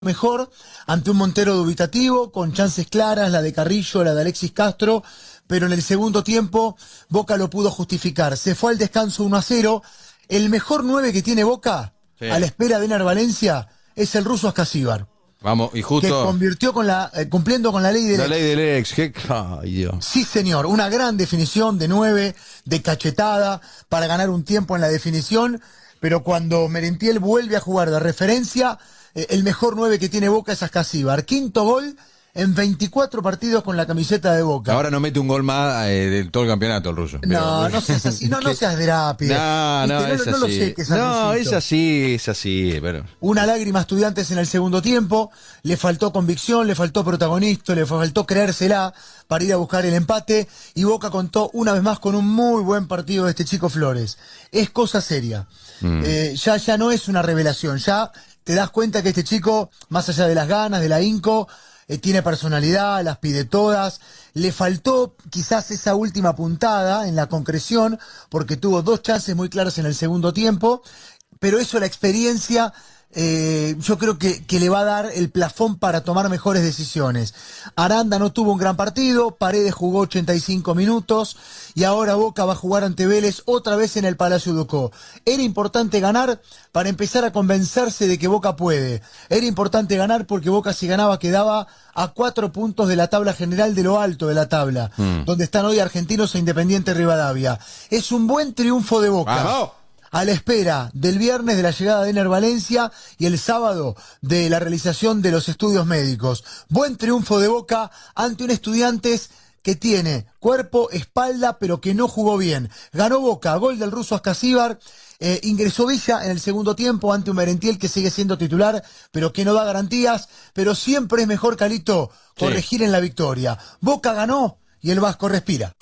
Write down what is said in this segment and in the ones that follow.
mejor ante un Montero dubitativo, con chances claras, la de Carrillo, la de Alexis Castro, pero en el segundo tiempo Boca lo pudo justificar. Se fue al descanso 1-0. El mejor 9 que tiene Boca, sí, a la espera de Ener Valencia, es el ruso Ascasíbar. Vamos, y justo... Que convirtió con cumpliendo con la ley del ex. La ley del ex, qué... Ay, Dios. Sí, señor, una gran definición de 9, de cachetada, para ganar un tiempo en la definición, pero cuando Merentiel vuelve a jugar de referencia, el mejor 9 que tiene Boca es Ascasíbar. Quinto gol en 24 partidos con la camiseta de Boca. Ahora no mete un gol más de todo el campeonato el ruso. No, no seas así, no seas drápido. No, es así. Lo sé que es no, es así, pero... Una lágrima a Estudiantes en el segundo tiempo, le faltó convicción, le faltó protagonista, le faltó creérsela para ir a buscar el empate, y Boca contó una vez más con un muy buen partido de este chico Flores. Es cosa seria. Ya no es una revelación, ya te das cuenta que este chico, más allá de las ganas, de la ahínco, tiene personalidad, las pide todas. Le faltó quizás esa última puntada en la concreción, porque tuvo 2 chances muy claras en el segundo tiempo, pero eso, la experiencia, yo creo que le va a dar el plafón para tomar mejores decisiones. Aranda no tuvo un gran partido, Paredes jugó 85 minutos, y ahora Boca va a jugar ante Vélez otra vez en el Palacio Ducó. Era importante ganar para empezar a convencerse de que Boca puede. Era importante ganar porque Boca, si ganaba, quedaba a 4 puntos de la tabla general, de lo alto de la tabla, donde están hoy Argentinos e Independiente Rivadavia. Es un buen triunfo de Boca. ¡Vamos! A la espera del viernes de la llegada de Ener Valencia y el sábado de la realización de los estudios médicos. Buen triunfo de Boca ante un Estudiantes que tiene cuerpo, espalda, pero que no jugó bien. Ganó Boca, gol del ruso Ascasíbar. Ingresó Villa en el segundo tiempo ante un Merentiel que sigue siendo titular, pero que no da garantías. Pero siempre es mejor, Calito, corregir, sí, en la victoria. Boca ganó y el Vasco respira.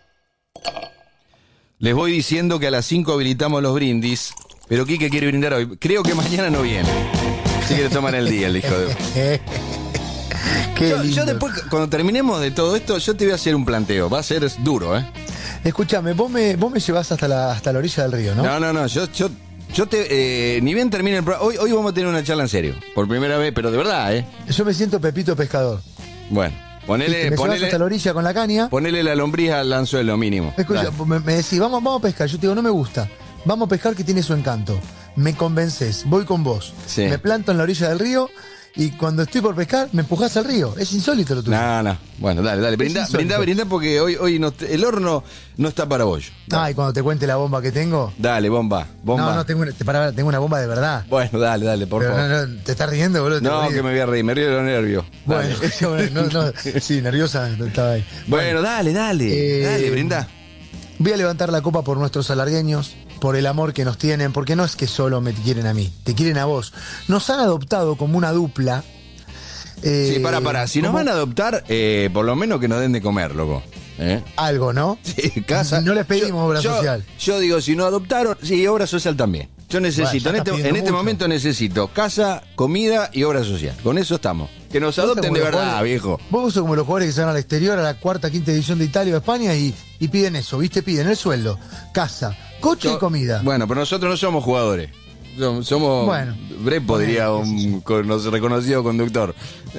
Les voy diciendo que a las 5 habilitamos los brindis, pero Quique quiere brindar hoy. Creo que mañana no viene. Si quiere tomar el día, el hijo de... yo después, cuando terminemos de todo esto, yo te voy a hacer un planteo. Va a ser duro, ¿eh? Escúchame, vos me llevás hasta la orilla del río, ¿no? No, yo te... ni bien termine el programa. Hoy vamos a tener una charla en serio. Por primera vez, pero de verdad, ¿eh? Yo me siento Pepito Pescador. Bueno. Ponele hasta la orilla con la caña. Ponele la lombriz al anzuelo mínimo. Escucha, me decís, vamos a pescar. Yo te digo, no me gusta. Vamos a pescar, que tiene su encanto. Me convences, voy con vos. Sí. Me planto en la orilla del río y cuando estoy por pescar, me empujás al río. Es insólito lo tuyo. No. Bueno, dale. Brinda porque hoy no, el horno no está para bollo. Y cuando te cuente la bomba que tengo. Dale, bomba. No, tengo una bomba de verdad. Bueno, dale, por favor. No, ¿te estás riendo, boludo? No, que me voy a reír, me río de los nervios. Bueno, sí, nerviosa estaba ahí. Bueno, dale, brinda. Voy a levantar la copa por nuestros alargueños, por el amor que nos tienen, porque no es que solo me quieren a mí, te quieren a vos. Nos han adoptado como una dupla. Sí, para. Si nos van a adoptar, por lo menos que nos den de comer, loco. Algo, ¿no? Sí, casa. No les pedimos obra social. Yo digo, si no adoptaron, sí, obra social también. Yo necesito, en este momento necesito casa, comida y obra social. Con eso estamos. Que nos adopten de verdad, viejo. Vos sos como los jugadores que se van al exterior, a la 4ª, 5ª edición de Italia o España y piden eso, ¿viste? Piden el sueldo, casa, coche y comida. Bueno, pero nosotros no somos jugadores. Somos... Bueno, Brepo diría un reconocido conductor.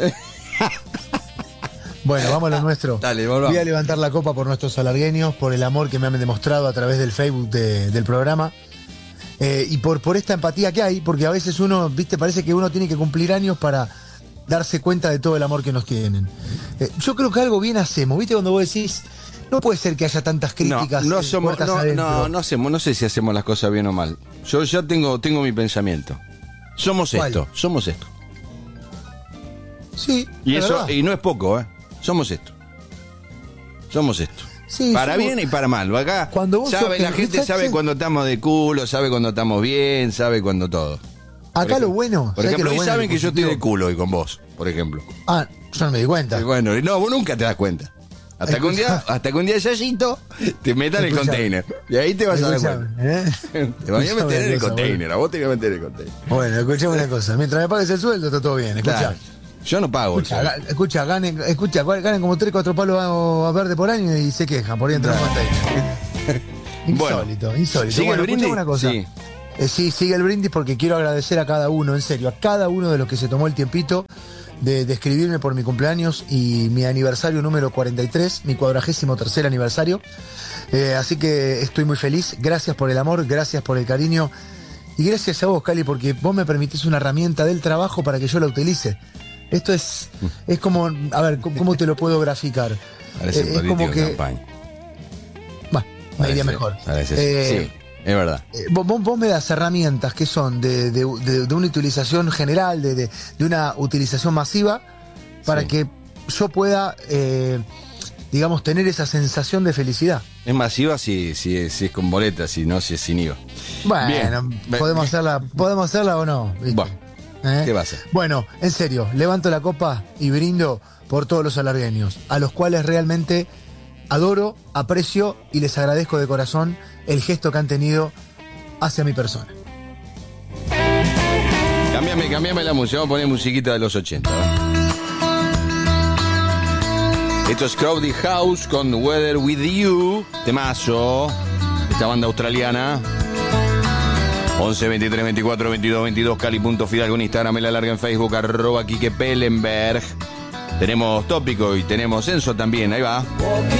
Bueno, vamos a lo nuestro. Dale, volvamos. Voy a levantar la copa por nuestros alargueños, por el amor que me han demostrado a través del Facebook del programa. Y por esta empatía que hay, porque a veces uno, viste, parece que uno tiene que cumplir años para darse cuenta de todo el amor que nos tienen. Yo creo que algo bien hacemos, viste, cuando vos decís, no puede ser que haya tantas críticas. No sé si hacemos las cosas bien o mal. Yo ya tengo mi pensamiento. Somos esto. Sí. Y eso, verdad. Y no es poco, ¿eh? Somos esto. Sí, para bien y para mal. Acá la gente sabe cuando estamos de culo, sabe cuando estamos bien, sabe cuando todo. Acá lo bueno. Por ejemplo, hoy saben que yo estoy de culo hoy con vos, por ejemplo. Yo no me di cuenta. Bueno, no, vos nunca te das cuenta. Hasta que un día Yayito te meta en el container. Y ahí te vas a dar cuenta. Te vas a meter en el container. A vos te vas a meter en el container. Bueno, escuchame una cosa. Mientras me pagues el sueldo, está todo bien. Escuchá. Claro. Yo no pago. Ganen como 3, 4 palos a verde por año y se quejan por ahí entrar en container. Insólito. ¿Sigue Bueno, el brindis? Una cosa. Sí. Sí, sigue el brindis porque quiero agradecer a cada uno, en serio, a cada uno de los que se tomó el tiempito de escribirme por mi cumpleaños y mi aniversario número 43, mi 43º aniversario. Así que estoy muy feliz. Gracias por el amor, gracias por el cariño y gracias a vos, Cali, porque vos me permitís una herramienta del trabajo para que yo la utilice. Esto es como, a ver, ¿cómo te lo puedo graficar? Parece es como que... campaña. Me iría mejor. Sí, es verdad. Vos me das herramientas que son de una utilización general, de una utilización masiva, para que yo pueda, digamos, tener esa sensación de felicidad. Es masiva si es con boleta, si no, si es sin IVA. Bueno, podemos hacerla o no. ¿Viste? Bueno, ¿qué va a hacer? Bueno, en serio, levanto la copa y brindo por todos los alargueños, a los cuales realmente adoro, aprecio y les agradezco de corazón el gesto que han tenido hacia mi persona. Cambiame la música, vamos a poner musiquita de los 80. Esto es Crowded House con Weather With You, temazo, esta banda australiana. 11 23 24 22 22, Cali.Fidalgo en Instagram, La Larga en Facebook, @Quique Pellenberg. Tenemos tópico y tenemos censo también, ahí va.